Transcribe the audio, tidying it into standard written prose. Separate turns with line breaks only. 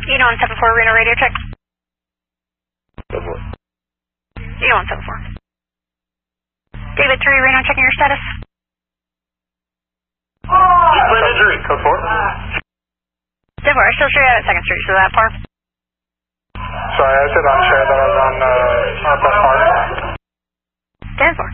8174 Reno radio check.
74.
8174. David 3 Reno checking your status.
Split injury, code 4.
10-4, I still show you out at 2nd Street, so that far.
Sorry, I said on share that I was on that far.
10-4.